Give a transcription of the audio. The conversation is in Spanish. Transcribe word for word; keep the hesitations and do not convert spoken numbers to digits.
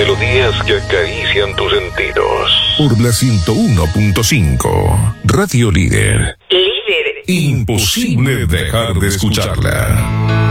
melodías que acarician tus sentidos. Por la ciento uno punto cinco, Radio Líder. Líder. Imposible dejar de escucharla.